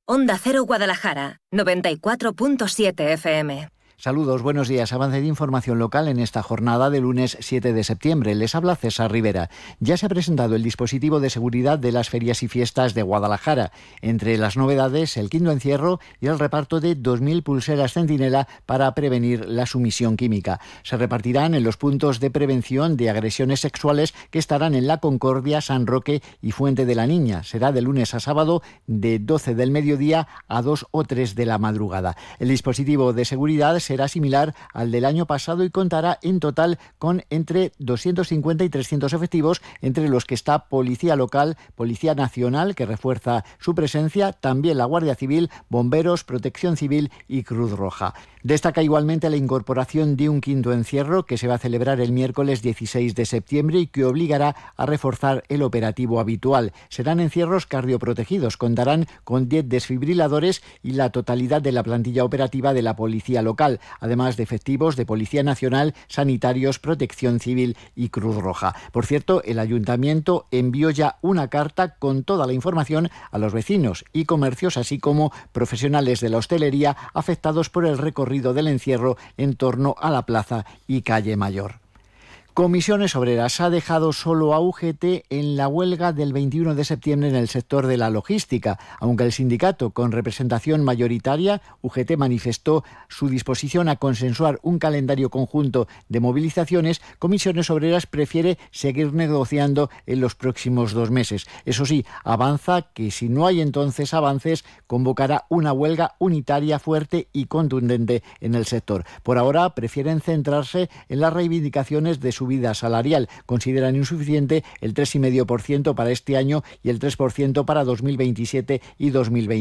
Onda Cero Guadalajara, 94.7 FM. Saludos, buenos días. Avance de información local en esta jornada de lunes 7 de septiembre. Les habla César Rivera. Ya se ha presentado el dispositivo de seguridad de las ferias y fiestas de Guadalajara. Entre las novedades, el quinto encierro y el reparto de 2.000 pulseras centinela para prevenir la sumisión química. Se repartirán en los puntos de prevención de agresiones sexuales que estarán en La Concordia, San Roque y Fuente de la Niña. Será de lunes a sábado de 12 del mediodía a 2 o 3 de la madrugada. El dispositivo de seguridad será similar al del año pasado y contará en total con entre 250 y 300 efectivos, entre los que está Policía Local, Policía Nacional, que refuerza su presencia, también la Guardia Civil, Bomberos, Protección Civil y Cruz Roja. Destaca igualmente la incorporación de un quinto encierro que se va a celebrar el miércoles 16 de septiembre y que obligará a reforzar el operativo habitual. Serán encierros cardioprotegidos, contarán con 10 desfibriladores y la totalidad de la plantilla operativa de la Policía Local, además de efectivos de Policía Nacional, Sanitarios, Protección Civil y Cruz Roja. Por cierto, el Ayuntamiento envió ya una carta con toda la información a los vecinos y comercios, así como profesionales de la hostelería afectados por el recorrido del encierro en torno a la plaza y calle Mayor. Comisiones Obreras ha dejado solo a UGT en la huelga del 21 de septiembre en el sector de la logística. Aunque el sindicato, con representación mayoritaria, UGT, manifestó su disposición a consensuar un calendario conjunto de movilizaciones, Comisiones Obreras prefiere seguir negociando en los próximos 2 meses. Eso sí, avanza que si no hay entonces avances, convocará una huelga unitaria fuerte y contundente en el sector. Por ahora prefieren centrarse en las reivindicaciones de subida salarial. Consideran insuficiente el 3,5% para este año y el 3% para 2027 y 2028.